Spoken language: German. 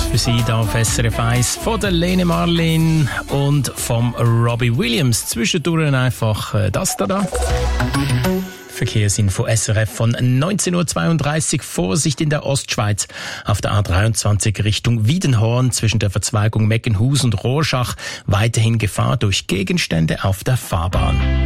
für Sie da auf SRF 1 von der Lene Marlin und vom Robbie Williams. Zwischendurch einfach das da. Verkehrsinfo SRF von 19.32 Uhr. Vorsicht in der Ostschweiz auf der A23 Richtung Wiedenhorn zwischen der Verzweigung Meckenhus und Rorschach. Weiterhin Gefahr durch Gegenstände auf der Fahrbahn.